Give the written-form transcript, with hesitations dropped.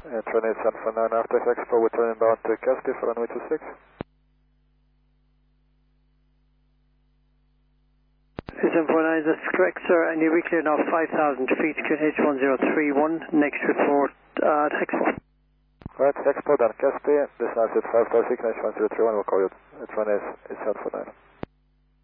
Trinity 749 after Expo with turn inbound to Caspi for runway 26. 749, that's correct, sir, and you'll be clear now 5,000 feet, QNH 1031, next report at Expo. Right, Expo, then Caspi, this now is at 5,000 QNH 1031, we'll call you at Trinity 749.